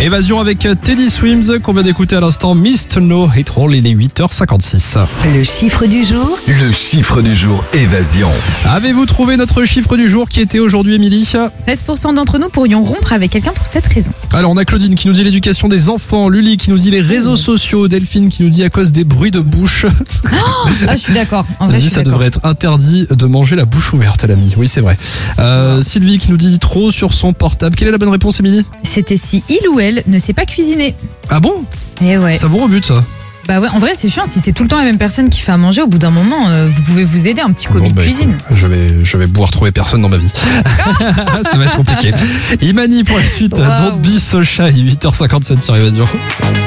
Évasion avec Teddy Swims qu'on vient d'écouter à l'instant. Mr. No Hate Roll, il est 8h56. Le chiffre du jour. Le chiffre du jour, Évasion. Avez-vous trouvé notre chiffre du jour qui était aujourd'hui, Émilie ? 13% d'entre nous pourrions rompre avec quelqu'un pour cette raison. Alors on a Claudine qui nous dit l'éducation des enfants, Luli qui nous dit les réseaux sociaux, Delphine qui nous dit à cause des bruits de bouche. Ah, je suis d'accord. En vrai, je suis ça d'accord. devrait être interdit de manger la bouche ouverte, l'ami. Oui, c'est vrai. Sylvie qui nous dit trop sur son portable. Quelle est la bonne réponse, Émilie ? C'était si il ou elle ne sait pas cuisiner. Ah bon ? Eh ouais. Ça vous rebute, ça ? Bah ouais, en vrai, c'est chiant. Si c'est tout le temps la même personne qui fait à manger, au bout d'un moment, vous pouvez vous aider, un petit commis de cuisine. Écoute, je vais pouvoir trouver personne dans ma vie. Ça va être compliqué. Imani pour la suite. Wow. Don't be so shy. 8h57 sur Évasion.